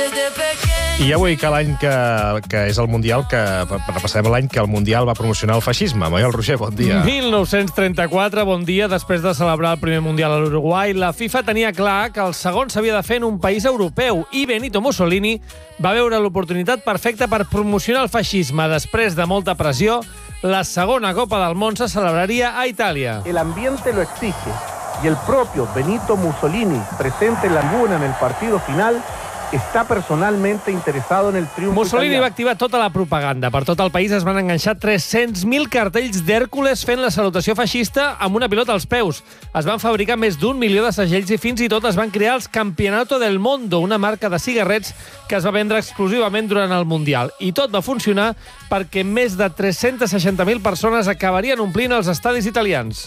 I avui que l'any que és el Mundial, que repassarem l'any que el Mundial va promocionar el feixisme. Maiol Roger, bon dia. 1934, bon dia. Després de celebrar el primer Mundial a l'Uruguai, la FIFA tenia clar que el segon s'havia de fer en un país europeu i Benito Mussolini va veure l'oportunitat perfecta per promocionar el feixisme. Després de molta pressió, la segona Copa del Món se celebraria a Itàlia. El ambiente lo exige y el propio Benito Mussolini, presente en la tribuna en el partido final, està personalmente interesado en el triunfo Mussolini italià. va activar tota la propaganda. Per tot el país es van enganxar 300.000 cartells d'Hèrcules fent la salutació feixista amb una pilota als peus. Es van fabricar més d'1 milió de segells i fins i tot es van crear els Campeonato del Mundo, una marca de cigarrets que es va vendre exclusivament durant el Mundial. I tot va funcionar perquè més de 360.000 persones acabarien omplint els estadis italians.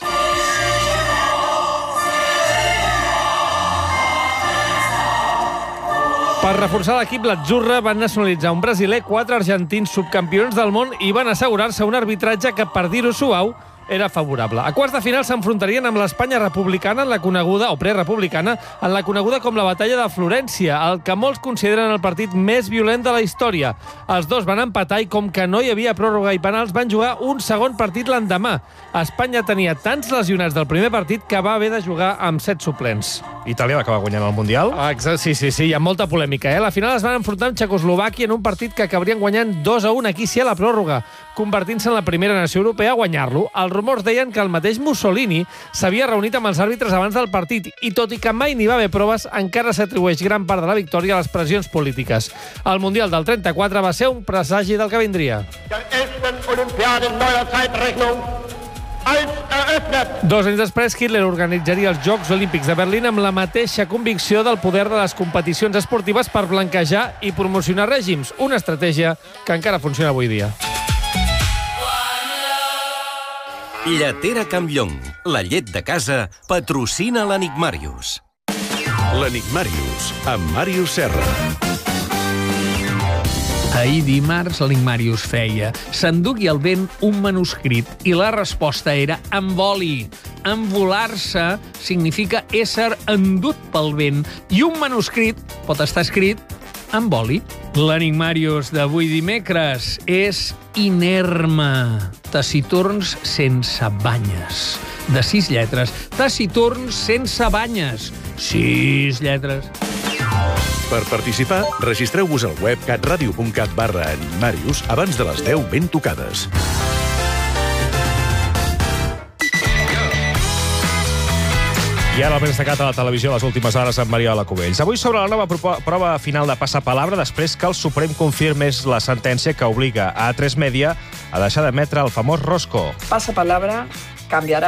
Per reforçar l'equip, l'Azzurra van nacionalitzar un brasiler, 4 argentins subcampions del món i van assegurar-se un arbitratge que, per dir-ho suau, era favorable. A quarts de final s'enfrontarien amb l'Espanya republicana en la coneguda, o prerepublicana, en la coneguda com la Batalla de Florència, el que molts consideren el partit més violent de la història. Els dos van empatar i, com que no hi havia pròrroga i penals, van jugar un segon partit l'endemà. Espanya tenia tants lesionats del primer partit que va haver de jugar amb 7 suplents. Itàlia va acabar guanyant el Mundial. Sí, hi ha molta polèmica. A la final es van enfrontar amb Txecoslovàquia en un partit que acabarien guanyant 2-1, aquí sí a la pròrroga, convertint-se en la primera nació europea a guanyar-lo. Els rumors deien que el mateix Mussolini s'havia reunit amb els àrbitres abans del partit i, tot i que mai n'hi va haver proves, encara s'atribueix gran part de la victòria a les pressions polítiques. El Mundial del 34 va ser un presagi del que vindria. 2 anys després, Hitler organitzaria els Jocs Olímpics de Berlín amb la mateixa convicció del poder de les competicions esportives per blanquejar i promocionar règims, una estratègia que encara funciona avui dia. Lletera Campllong, la llet de casa, patrocina l'Enigmàrius. L'Enigmàrius, amb Màrius Serra. Ahir dimarts l'Enigmàrius feia s'endugui el vent un manuscrit i la resposta era emboli. Envolar-se significa ésser endut pel vent i un manuscrit pot estar escrit amb oli. L'Enigmàrius d'avui dimecres és inerme. Taciturns sense banyes. De 6 lletres. Taciturns sense banyes. 6 lletres. Per participar, registreu-vos al web catradio.cat/enigmàrius abans de les 10 ben tocades. I ara el més destacat a la televisió a les últimes hores amb Mariola Cubells. Avui sobre la nova prova final de passapalabra després que el Suprem confirmés la sentència que obliga a A3 Media a deixar d'emetre el famós Rosco. Pasapalabra cambiará